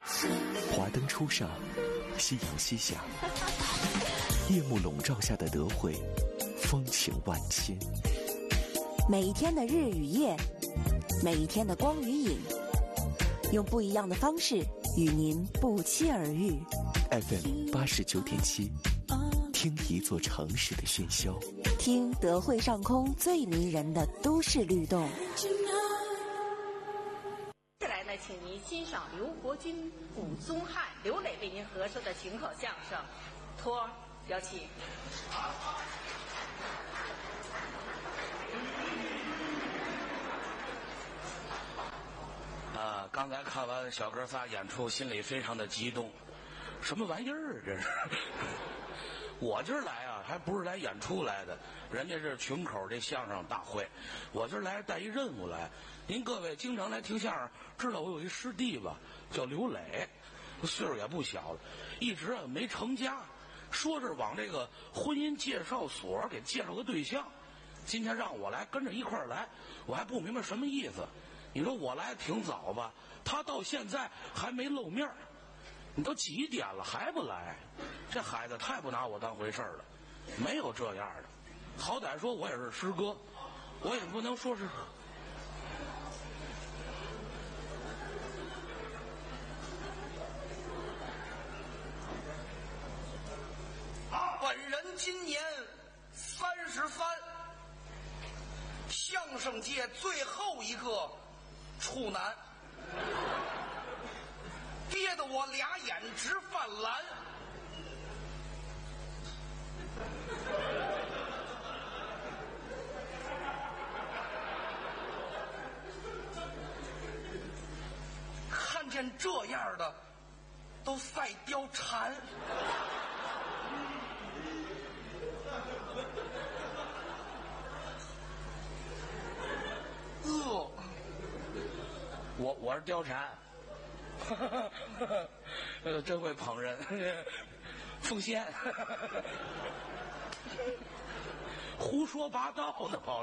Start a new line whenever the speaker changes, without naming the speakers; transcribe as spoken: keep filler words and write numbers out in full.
华灯初上，夕阳西下，夜幕笼罩下的德惠，风情万千。
每一天的日与夜，每一天的光与影，用不一样的方式与您不期而遇。
F M 八十九点七，听一座城市的喧嚣，
听德惠上空最迷人的都市律动。
接下来呢，请您欣赏刘国军、古宗汉、刘磊为您合说的群口相声《托》，有请。
啊，刚才看完小哥仨演出，心里非常的激动。什么玩意儿这是？我今儿来啊，还不是来演出来的，人家这群口这相声大会，我今儿来带一任务来。您各位经常来听相声，知道我有一师弟吧，叫刘磊，岁数也不小了，一直啊没成家，说是往这个婚姻介绍所给介绍个对象。今天让我来跟着一块儿来，我还不明白什么意思。你说我来挺早吧，他到现在还没露面，你都几点了还不来？这孩子太不拿我当回事了，没有这样的。好歹说我也是师哥，我也不能说是。
本人今年三十三，相声界最后一个处男，憋得我俩眼直泛蓝。看见这样的都赛貂蝉。呃，
我我是貂蝉，呃，真会捧人，凤仙，胡说八道呢，跑。